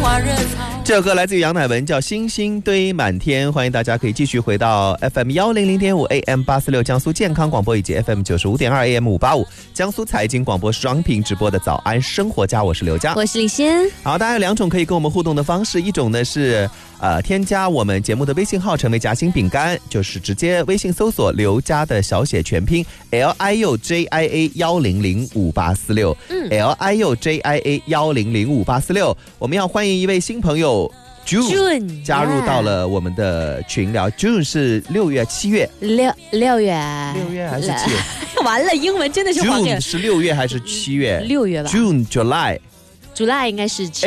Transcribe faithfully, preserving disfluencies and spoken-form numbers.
这首歌来自于杨乃文，叫《星星堆满天》。欢迎大家可以继续回到 F M 一零零点五 A M 八四六江苏健康广播以及 F M 九十五点二 A M 五八五江苏财经广播双频直播的早安生活家，我是刘佳， 我是李欣。 好，大家有两种可以跟我们互动的方式，一种呢是呃添加我们节目的微信号成为夹心饼干，就是直接微信搜索刘佳的小写全拼 L I U J I A 一零零五八四六，嗯 L I U J I A 一零零五八四六。我们要欢迎一位新朋友 June, June 加入到了我们的群聊。 June 是六月七月六六月六月还是七月完了，英文真的是 June 是六月还是七月？ 六月吧。 June July July 应该是